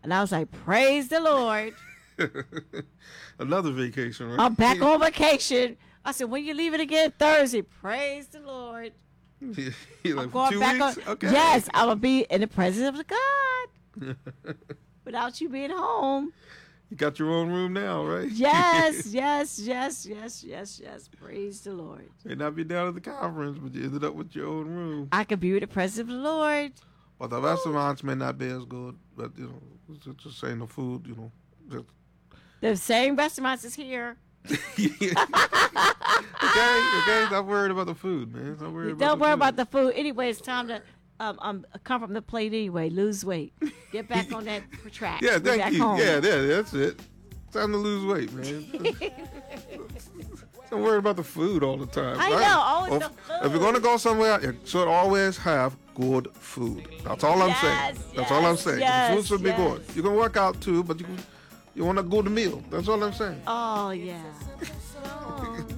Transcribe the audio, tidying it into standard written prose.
And I was like, praise the Lord. Another vacation, right? I'm back on vacation. I said, when you leaving again? Thursday. Praise the Lord. You're like, I'm going 2 back weeks? on. Okay. Yes, I'm going to be in the presence of God without you being home. You got your own room now, right? Yes. Praise the Lord. May not be down at the conference, but you ended up with your own room. I could be with the presence of the Lord. But the restaurants may not be as good, but, just saying the food, just... The same restaurants is here. Okay, stop worried about the food, man. Don't worry about the food. Anyway, it's time to come from the plate anyway. Lose weight. Get back on that track. Yeah, Get thank back you. home. Yeah, that's it. Time to lose weight, man. Don't worry about the food all the time. I right? know, always the food. If you're going to go somewhere, you should always have good food. That's all I'm saying. That's all I'm saying. Yes, the food should be good. You can work out too, but you want a good meal. That's all I'm saying. Oh, yeah. Oh.